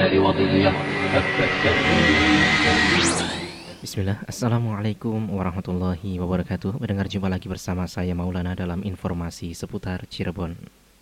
كالنار وضية هبت كالريح. Bismillah, Assalamualaikum warahmatullahi wabarakatuh. Mendengar, jumpa lagi bersama saya Maulana dalam informasi seputar Cirebon.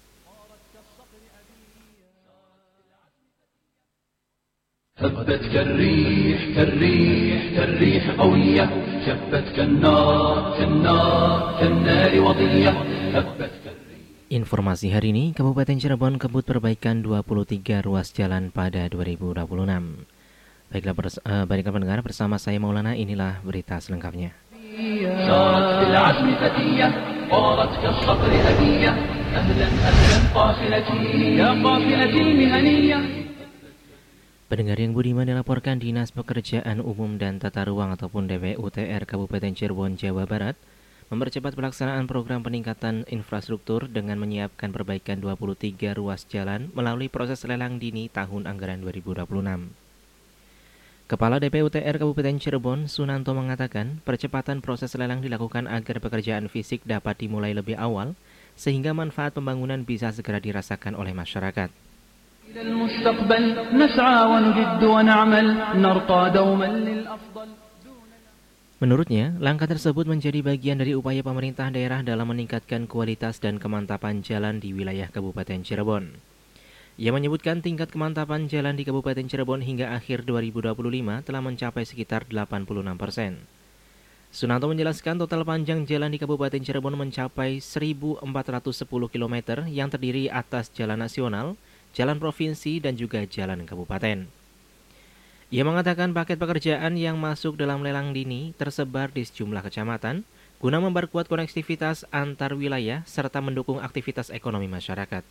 هبت كالريح كالريح كالريح قوية شبت كالنار كالنار كالنار وضية هبت. Informasi hari ini, Kabupaten Cirebon kebut perbaikan 23 ruas jalan pada 2026. Baiklah pendengar, bersama saya Maulana, inilah berita selengkapnya. سارت بالعزم فتية طارت كالصقر هدية أهلا أهلا قافلتي يا قافلتي المهنية. Pendengar yang budiman, dilaporkan Dinas Pekerjaan Umum dan Tata Ruang ataupun DPUTR Kabupaten Cirebon, Jawa Barat mempercepat pelaksanaan program peningkatan infrastruktur dengan menyiapkan perbaikan 23 ruas jalan melalui proses lelang dini tahun anggaran 2026. Kepala DPUTR Kabupaten Cirebon, Sunanto, mengatakan percepatan proses lelang dilakukan agar pekerjaan fisik dapat dimulai lebih awal sehingga manfaat pembangunan bisa segera dirasakan oleh masyarakat. إلى المستقبل نسعى ونجد ونعمل نرقى دوما للأفضل. Menurutnya, langkah tersebut menjadi bagian dari upaya pemerintah daerah dalam meningkatkan kualitas dan kemantapan jalan di wilayah Kabupaten Cirebon. Ia menyebutkan tingkat kemantapan jalan di Kabupaten Cirebon hingga akhir 2025 telah mencapai sekitar 86%. Sunanto menjelaskan total panjang jalan di Kabupaten Cirebon mencapai 1.410 km yang terdiri atas jalan nasional, jalan provinsi, dan juga jalan kabupaten. Ia mengatakan paket pekerjaan yang masuk dalam lelang dini tersebar di sejumlah kecamatan guna memperkuat konektivitas antar wilayah serta mendukung aktivitas ekonomi masyarakat.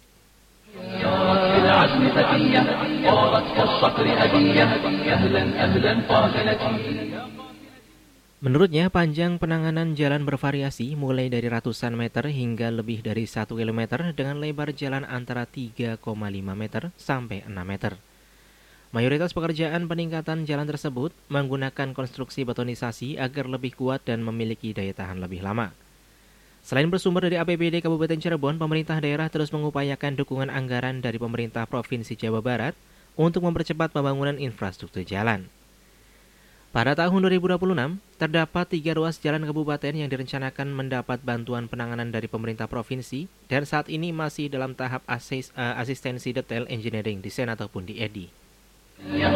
Menurutnya, panjang penanganan jalan bervariasi mulai dari ratusan meter hingga lebih dari 1 km dengan lebar jalan antara 3,5 meter sampai 6 meter. Mayoritas pekerjaan peningkatan jalan tersebut menggunakan konstruksi betonisasi agar lebih kuat dan memiliki daya tahan lebih lama. Selain bersumber dari APBD Kabupaten Cirebon, pemerintah daerah terus mengupayakan dukungan anggaran dari pemerintah Provinsi Jawa Barat untuk mempercepat pembangunan infrastruktur jalan. Pada tahun 2026, terdapat 3 ruas jalan kabupaten yang direncanakan mendapat bantuan penanganan dari pemerintah provinsi dan saat ini masih dalam tahap asistensi detail engineering desain ataupun DED.